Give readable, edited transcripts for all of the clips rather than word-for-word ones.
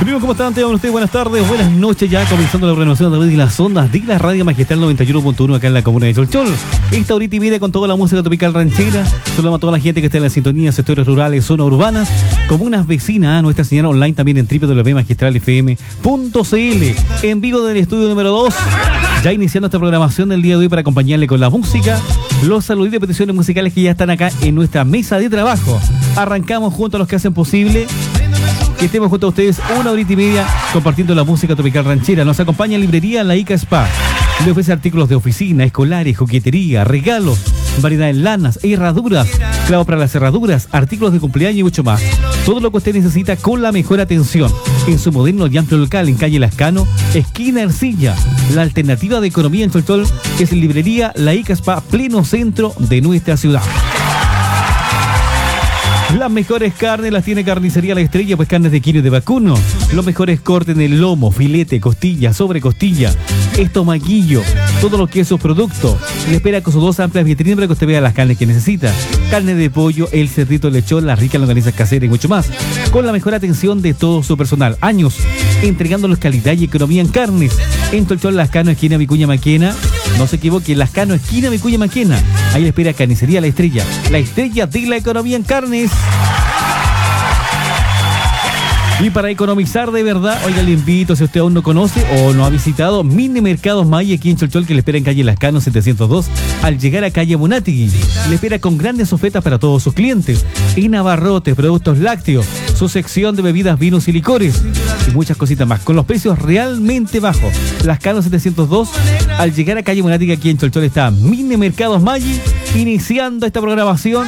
Amigos, ¿cómo están? Tengan ustedes buenas tardes, buenas noches, ya comenzando la renovación a través de las ondas de la Radio Magistral 91.1 acá en la comuna de Cholchol. Esta horita y media con toda la música tropical ranchera. Saludamos a toda la gente que está en la sintonía, sectores rurales, zonas urbanas, comunas vecinas, a nuestra señal online también en www.magistralfm.cl. En vivo del estudio número 2, ya iniciando esta programación del día de hoy para acompañarle con la música, los saludos de peticiones musicales que ya están acá en nuestra mesa de trabajo. Arrancamos junto a los que hacen posible que estemos junto a ustedes una horita y media compartiendo la música tropical ranchera. Nos acompaña en librería La Ica Spa. Le ofrece artículos de oficina, escolares, juguetería, regalos, variedad en lanas, herraduras, clavos para las cerraduras, artículos de cumpleaños y mucho más. Todo lo que usted necesita con la mejor atención. En su moderno y amplio local en calle Lascano, esquina Ercilla. La alternativa de economía en Cholchol es librería La Ica Spa, pleno centro de nuestra ciudad. Las mejores carnes las tiene Carnicería La Estrella, pues carnes de quino y de vacuno. Los mejores cortes en el lomo, filete, costilla, sobrecostilla, estomaguillo, todos los quesos productos. Le espera con sus dos amplias vitrinas para que usted vea las carnes que necesita. Carne de pollo, el cerdito, el lechón, las ricas longanizas caseras y mucho más. Con la mejor atención de todo su personal. Años entregándoles calidad y economía en carnes. En Cholchol, Lascano, esquina Vicuña Maquena. No se equivoque, Lascano, esquina Vicuña Maquena. Ahí le espera Carnicería La Estrella de la economía en carnes. Y para economizar de verdad, oiga, le invito, si usted aún no conoce o no ha visitado, Mini Mercados Maya aquí en Cholchol, que le espera en calle Lascano 702, al llegar a calle Munatigui. Le espera con grandes ofertas para todos sus clientes. En abarrotes, productos lácteos, su sección de bebidas, vinos y licores, y muchas cositas más, con los precios realmente bajos. Lascano 702, al llegar a calle Munatigui aquí en Cholchol está Mini Mercados Maya, iniciando esta programación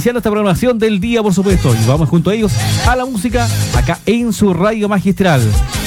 del día, por supuesto. Y vamos junto a ellos a la música acá en su radio magistral.